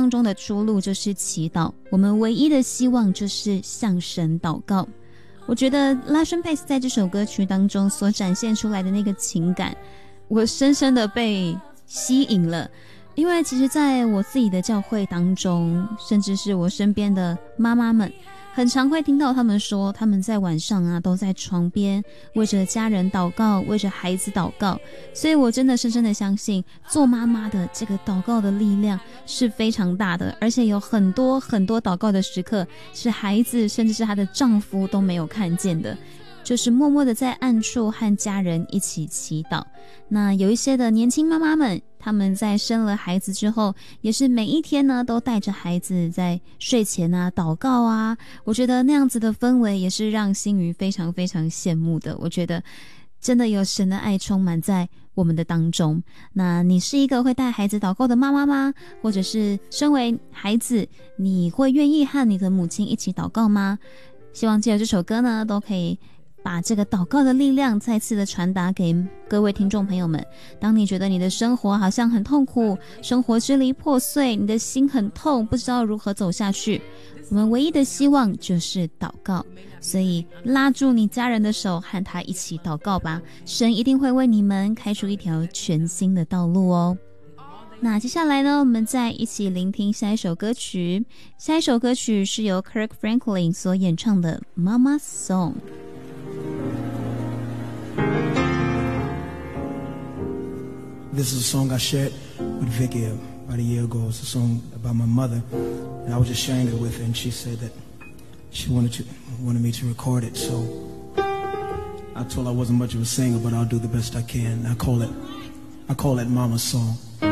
当中的出路就是祈祷，我们唯一的希望就是向神祷告。我觉得拉申佩斯在这首歌曲当中所展现出来的那个情感，我深深的被吸引了。因为其实在我自己的教会当中，甚至是我身边的妈妈们，很常会听到他们说，他们在晚上啊都在床边为着家人祷告，为着孩子祷告。所以我真的深深的相信，做妈妈的这个祷告的力量是非常大的，而且有很多很多祷告的时刻是孩子甚至是她的丈夫都没有看见的，就是默默的在暗处和家人一起祈祷。那有一些的年轻妈妈们，他们在生了孩子之后，也是每一天呢都带着孩子在睡前啊祷告啊，我觉得那样子的氛围也是让心瑜非常非常羡慕的。我觉得真的有神的爱充满在我们的当中。那你是一个会带孩子祷告的妈妈吗？或者是身为孩子，你会愿意和你的母亲一起祷告吗？希望借由这首歌呢，都可以把这个祷告的力量再次的传达给各位听众朋友们。当你觉得你的生活好像很痛苦，生活支离破碎，你的心很痛，不知道如何走下去，我们唯一的希望就是祷告。所以拉住你家人的手，和他一起祷告吧，神一定会为你们开出一条全新的道路哦。那接下来呢，我们再一起聆听下一首歌曲。下一首歌曲是由 Kirk Franklin 所演唱的 Mama's Song。This is a song I shared with Vicky about a year ago. It's a song about my mother, and I was just sharing it with her, and she said that she wanted me to record it. So I told her I wasn't much of a singer, but I'll do the best I can. I call it Mama's Song.